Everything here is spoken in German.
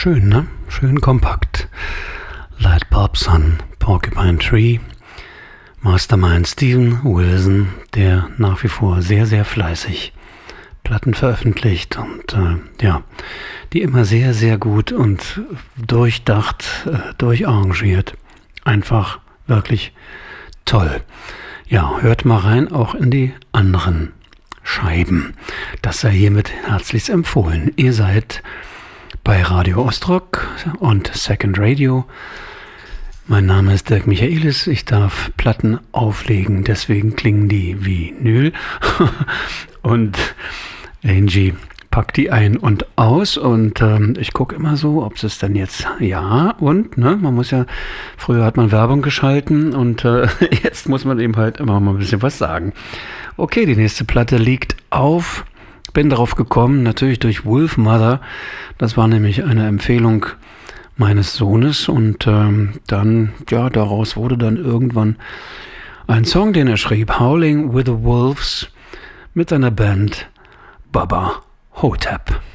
Schön, ne? Schön kompakt. Light Bulb Sun, Porcupine Tree, Mastermind Steven Wilson, der nach wie vor sehr, sehr fleißig Platten veröffentlicht und die immer sehr, sehr gut und durchdacht, durcharrangiert. Einfach wirklich toll. Ja, hört mal rein, auch in die anderen Scheiben. Das sei hiermit herzlichst empfohlen. Ihr seid bei Radio Ostrock und Second Radio. Mein Name ist Dirk Michaelis. Ich darf Platten auflegen, deswegen klingen die wie Vinyl. Und Angie packt die ein und aus und ich gucke immer so, ob es dann jetzt man muss ja, früher hat man Werbung geschalten und jetzt muss man eben halt immer mal ein bisschen was sagen. Okay, die nächste Platte liegt auf. Bin darauf gekommen, natürlich durch Wolfmother. Das war nämlich eine Empfehlung meines Sohnes und daraus wurde dann irgendwann ein Song, den er schrieb, Howling with the Wolves, mit seiner Band Baba Hotep.